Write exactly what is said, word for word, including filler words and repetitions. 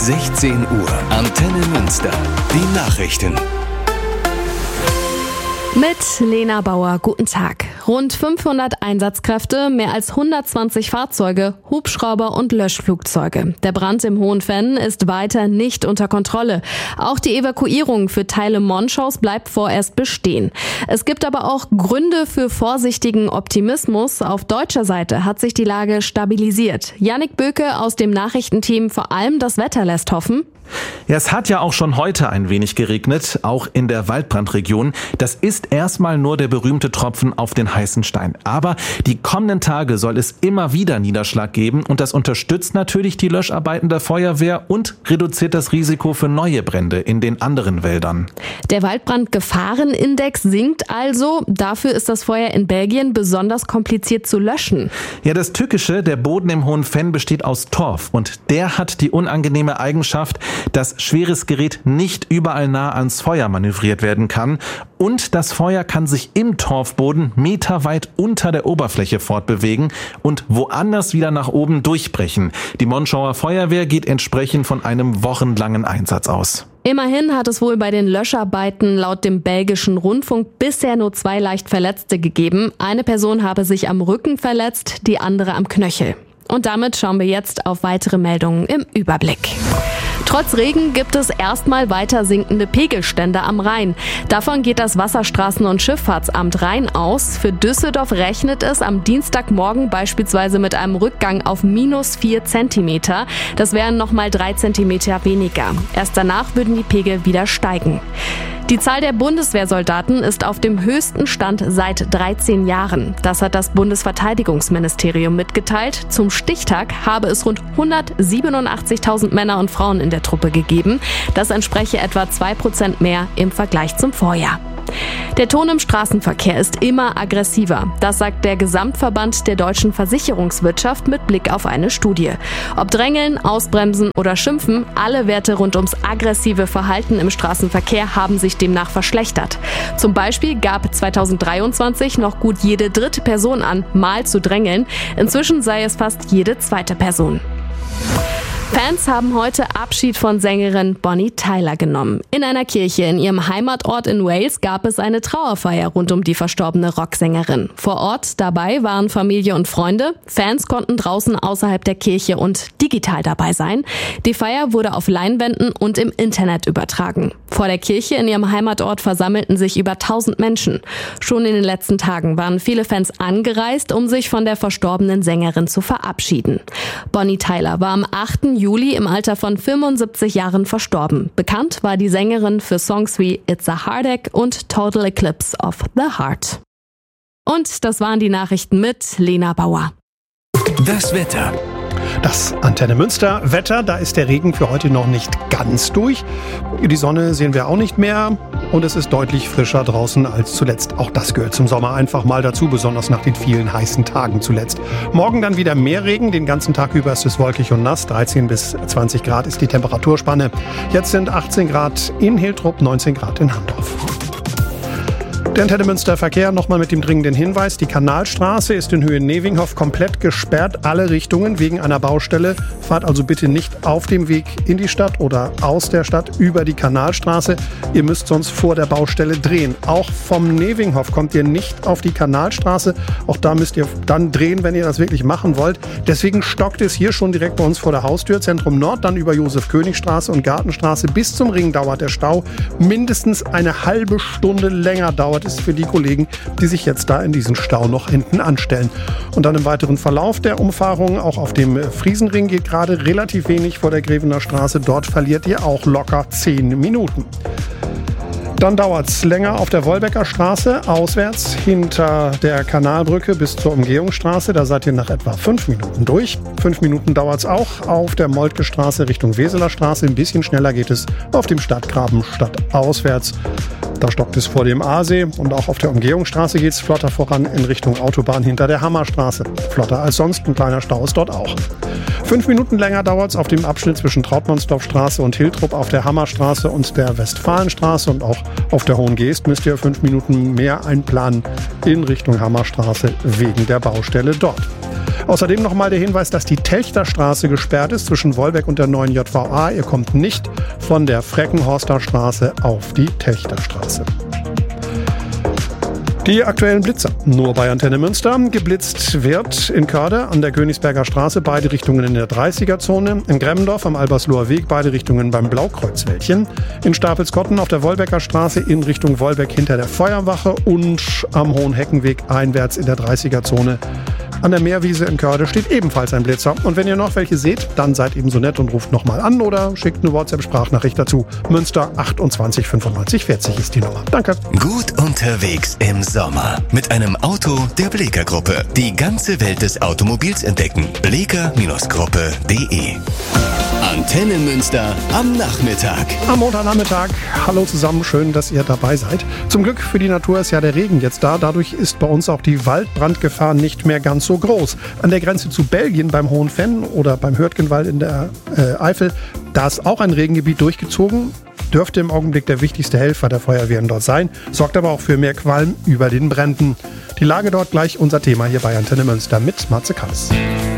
sechzehn Uhr. Antenne Münster. Die Nachrichten. Mit Lena Bauer, guten Tag. Rund fünfhundert Einsatzkräfte, mehr als hundertzwanzig Fahrzeuge, Hubschrauber und Löschflugzeuge. Der Brand im Hohenfenn ist weiter nicht unter Kontrolle. Auch die Evakuierung für Teile Monschaus bleibt vorerst bestehen. Es gibt aber auch Gründe für vorsichtigen Optimismus. Auf deutscher Seite hat sich die Lage stabilisiert. Jannik Böke aus dem Nachrichtenteam, vor allem das Wetter lässt hoffen. Ja, es hat ja auch schon heute ein wenig geregnet, auch in der Waldbrandregion. Das ist erstmal nur der berühmte Tropfen auf den heißen Stein. Aber die kommenden Tage soll es immer wieder Niederschlag geben und das unterstützt natürlich die Löscharbeiten der Feuerwehr und reduziert das Risiko für neue Brände in den anderen Wäldern. Der Waldbrandgefahrenindex sinkt also. Dafür ist das Feuer in Belgien besonders kompliziert zu löschen. Ja, das Tückische, der Boden im Hohenfenn besteht aus Torf und der hat die unangenehme Eigenschaft, dass schweres Gerät nicht überall nah ans Feuer manövriert werden kann und das Feuer kann sich im Torfboden meterweit unter der Oberfläche fortbewegen und woanders wieder nach oben durchbrechen. Die Monschauer Feuerwehr geht entsprechend von einem wochenlangen Einsatz aus. Immerhin hat es wohl bei den Löscharbeiten laut dem belgischen Rundfunk bisher nur zwei leicht Verletzte gegeben. Eine Person habe sich am Rücken verletzt, die andere am Knöchel. Und damit schauen wir jetzt auf weitere Meldungen im Überblick. Trotz Regen gibt es erstmal weiter sinkende Pegelstände am Rhein. Davon geht das Wasserstraßen- und Schifffahrtsamt Rhein aus. Für Düsseldorf rechnet es am Dienstagmorgen beispielsweise mit einem Rückgang auf minus vier Zentimeter. Das wären nochmal drei Zentimeter weniger. Erst danach würden die Pegel wieder steigen. Die Zahl der Bundeswehrsoldaten ist auf dem höchsten Stand seit dreizehn Jahren. Das hat das Bundesverteidigungsministerium mitgeteilt. Zum Stichtag habe es rund hundertsiebenundachtzigtausend Männer und Frauen in der Truppe gegeben. Das entspreche etwa zwei Prozent mehr im Vergleich zum Vorjahr. Der Ton im Straßenverkehr ist immer aggressiver. Das sagt der Gesamtverband der deutschen Versicherungswirtschaft mit Blick auf eine Studie. Ob Drängeln, Ausbremsen oder Schimpfen, alle Werte rund ums aggressive Verhalten im Straßenverkehr haben sich demnach verschlechtert. Zum Beispiel gab zweitausenddreiundzwanzig noch gut jede dritte Person an, mal zu drängeln. Inzwischen sei es fast jede zweite Person. Fans haben heute Abschied von Sängerin Bonnie Tyler genommen. In einer Kirche in ihrem Heimatort in Wales gab es eine Trauerfeier rund um die verstorbene Rocksängerin. Vor Ort dabei waren Familie und Freunde. Fans konnten draußen außerhalb der Kirche und digital dabei sein. Die Feier wurde auf Leinwänden und im Internet übertragen. Vor der Kirche in ihrem Heimatort versammelten sich über tausend Menschen. Schon in den letzten Tagen waren viele Fans angereist, um sich von der verstorbenen Sängerin zu verabschieden. Bonnie Tyler war am achten Juli im Alter von fünfundsiebzig Jahren verstorben. Bekannt war die Sängerin für Songs wie It's a Heartache und Total Eclipse of the Heart. Und das waren die Nachrichten mit Lena Bauer. Das Wetter. Das Antenne Münster Wetter, da ist der Regen für heute noch nicht ganz durch. Die Sonne sehen wir auch nicht mehr und es ist deutlich frischer draußen als zuletzt. Auch das gehört zum Sommer einfach mal dazu, besonders nach den vielen heißen Tagen zuletzt. Morgen dann wieder mehr Regen, den ganzen Tag über ist es wolkig und nass. dreizehn bis zwanzig Grad ist die Temperaturspanne. Jetzt sind achtzehn Grad in Hiltrup, neunzehn Grad in Handorf. Der Antenne Münster Verkehr nochmal mit dem dringenden Hinweis. Die Kanalstraße ist in Höhe Nevinghof komplett gesperrt, alle Richtungen wegen einer Baustelle. Fahrt also bitte nicht auf dem Weg in die Stadt oder aus der Stadt über die Kanalstraße. Ihr müsst sonst vor der Baustelle drehen. Auch vom Nevinghof kommt ihr nicht auf die Kanalstraße. Auch da müsst ihr dann drehen, wenn ihr das wirklich machen wollt. Deswegen stockt es hier schon direkt bei uns vor der Haustür. Zentrum Nord, dann über Josef-König-Straße und Gartenstraße bis zum Ring dauert der Stau. Mindestens eine halbe Stunde länger dauert es für die Kollegen, die sich jetzt da in diesen Stau noch hinten anstellen. Und dann im weiteren Verlauf der Umfahrung, auch auf dem Friesenring geht gerade relativ wenig vor der Grevener Straße. Dort verliert ihr auch locker zehn Minuten. Dann dauert es länger auf der Wolbecker Straße, auswärts hinter der Kanalbrücke bis zur Umgehungsstraße. Da seid ihr nach etwa fünf Minuten durch. Fünf Minuten dauert es auch auf der Moltke Straße Richtung Weseler Straße. Ein bisschen schneller geht es auf dem Stadtgraben stadtauswärts. Da stockt es vor dem Aasee und auch auf der Umgehungsstraße geht es flotter voran in Richtung Autobahn hinter der Hammerstraße. Flotter als sonst, ein kleiner Stau ist dort auch. Fünf Minuten länger dauert es auf dem Abschnitt zwischen Trautmannsdorfstraße und Hiltrup auf der Hammerstraße und der Westfalenstraße und auch auf der Hohen Geest müsst ihr fünf Minuten mehr einplanen in Richtung Hammerstraße wegen der Baustelle dort. Außerdem nochmal der Hinweis, dass die Telchter Straße gesperrt ist zwischen Wolbeck und der neuen J V A. Ihr kommt nicht von der Freckenhorster Straße auf die Telchter Straße. Die aktuellen Blitzer. Nur bei Antenne Münster. Geblitzt wird in Körde an der Königsberger Straße, beide Richtungen in der dreißiger-Zone. In Gremmendorf am Albersloher Weg, beide Richtungen beim Blaukreuzwäldchen. In Stapelskotten auf der Wolbecker Straße in Richtung Wolbeck hinter der Feuerwache und am Hohenheckenweg einwärts in der dreißiger-Zone. An der Meerwiese in Körde steht ebenfalls ein Blitzer. Und wenn ihr noch welche seht, dann seid eben so nett und ruft nochmal an oder schickt eine WhatsApp-Sprachnachricht dazu. Münster achtundzwanzig fünfundneunzig vierzig ist die Nummer. Danke. Gut unterwegs im Sommer mit einem Auto der Bleeker Gruppe. Die ganze Welt des Automobils entdecken. bleeker Gruppe punkt de. Antenne Münster am Nachmittag. Am Montagnachmittag. Hallo zusammen, schön, dass ihr dabei seid. Zum Glück für die Natur ist ja der Regen jetzt da. Dadurch ist bei uns auch die Waldbrandgefahr nicht mehr ganz so groß. An der Grenze zu Belgien beim Hohen Fenn oder beim Hürtgenwald in der äh, Eifel, da ist auch ein Regengebiet durchgezogen. Dürfte im Augenblick der wichtigste Helfer der Feuerwehren dort sein, sorgt aber auch für mehr Qualm über den Bränden. Die Lage dort gleich unser Thema hier bei Antenne Münster mit Matze Kass.